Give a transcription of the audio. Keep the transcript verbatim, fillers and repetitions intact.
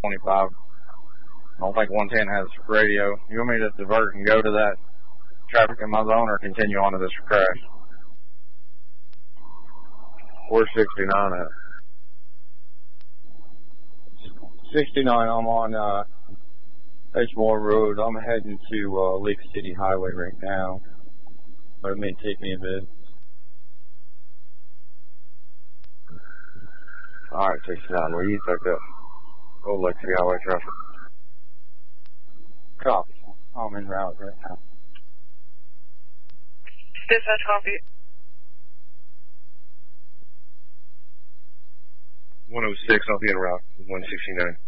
twenty-five. I don't think one ten has radio. You want me to divert and go to that traffic in my zone or continue on to this crash? Where's sixty-nine at? sixty-nine, I'm on uh, Edgemore Road. I'm heading to uh, Lake City Highway right now, but it may take me a bit. Alright, sixty-nine, where you took up? Go Lake City Highway traffic. Copy. I'm en route right now. Dispatch, copy. one oh six, I'll be en route, one sixty-nine.